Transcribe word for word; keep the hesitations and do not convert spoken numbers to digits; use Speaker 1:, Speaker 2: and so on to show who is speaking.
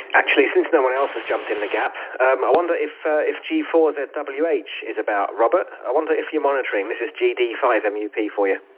Speaker 1: Actually, since no one else has jumped in the gap, um, I wonder if uh, if G four Z W H is about. Robert, I wonder if you're monitoring. This is G D five M U P for you.